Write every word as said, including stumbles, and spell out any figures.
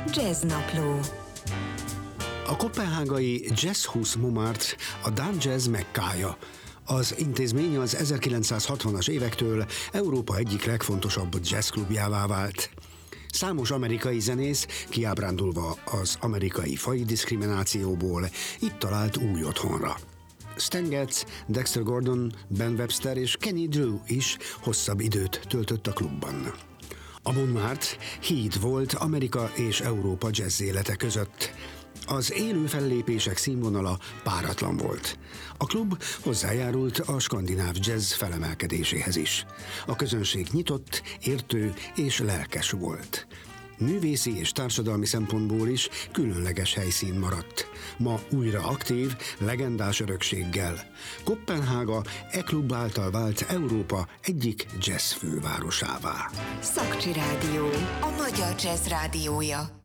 Jazznapló. A koppenhágai Jazzhus Montmartre a Dán jazz Mekkája. Az intézmény az ezerkilencszázhatvanas évektől Európa egyik legfontosabb jazzklubjává vált. Számos amerikai zenész, kiábrándulva az amerikai faji diszkriminációból, itt talált új otthonra. Stan Getz, Dexter Gordon, Ben Webster és Kenny Drew is hosszabb időt töltött a klubban. A Montmartre híd volt Amerika és Európa jazz élete között. Az élő fellépések színvonala páratlan volt. A klub hozzájárult a skandináv jazz felemelkedéséhez is. A közönség nyitott, értő és lelkes volt. Művészi és társadalmi szempontból is különleges helyszín maradt. Ma újra aktív, legendás örökséggel. Koppenhága e klub által vált Európa egyik jazz fővárosává. Szakcsi Rádió, a magyar jazz rádiója.